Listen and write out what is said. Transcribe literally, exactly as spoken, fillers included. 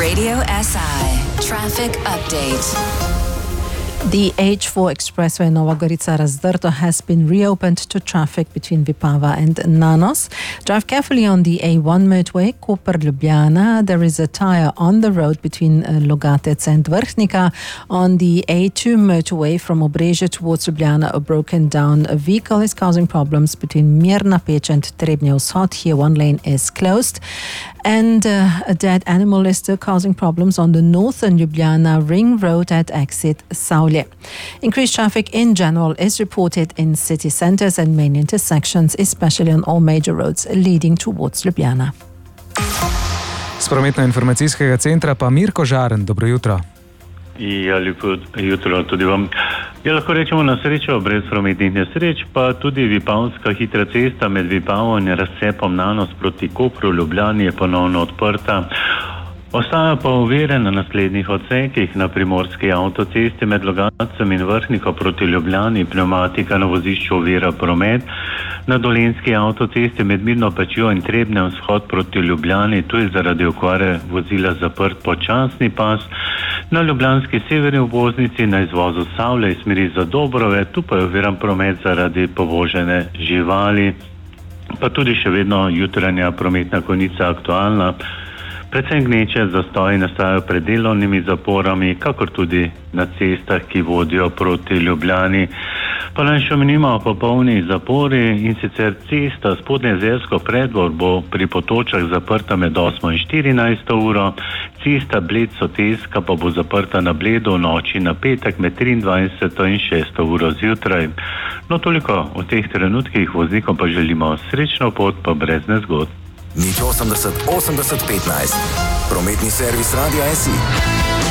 Radio S I Traffic Update. The H four expressway Nova Gorica-Razdrto has been reopened to traffic between Vipava and Nanos. Drive carefully on the A one motorway, Koper-Ljubljana. There is a tire on the road between uh, Logatec and Vrhnika. On the A two motorway from Obrežje towards Ljubljana, a broken down vehicle is causing problems between Mirna Peć and Trebnje Vzhod. Here one lane is closed. And uh, a dead animal is still causing problems on the northern Ljubljana Ring Road at exit Saulje. Increased traffic in general is reported in city centres and main intersections, especially on all major roads leading towards Ljubljana. Z prometno-informacijskega centra pa Mirko Žaren, dobro jutro. Ja, lepo jutro tudi vam. Ja, lahko rečemo na srečo brez prometnih nesreč, pa tudi Vipavska hitra cesta med Vipavo in razcepom Nanos proti Kopru Ljubljani je ponovno odprta. Ostaja pa ovire na naslednjih odsekih na primorski avtocesti med Logatcem in Vrhniko proti Ljubljani, pneumatika na vozišču ovira promet, na dolenjski avtocesti med Mirno Pečjo in Trebnjem Vzhod proti Ljubljani, tu je zaradi okvare vozila zaprt počasni pas, na ljubljanski severni obvoznici na izvozu Savle iz smeri za Dobrove, tu pa je oviran promet zaradi povožene živali, pa tudi še vedno jutranja prometna konica aktualna. Predvsem gneče zastoji nastajajo pred delovnimi zaporami, kakor tudi na cestah, ki vodijo proti Ljubljani. Pa naj še omenimo popolni zapori, in sicer cesta Spodnjezersko Preddvor bo pri Potočah zaprta med osmo in štirinajsto uro, cesta Bled-Soteska pa bo zaprta na Bledu v noči na petek med triindvajseto in šesto uro zjutraj. No, toliko v teh trenutkih, voznikom pa želimo srečno pot, pa brez nezgod. nič osemdeset osemdeset petnajst. Prometni servis Radia S I.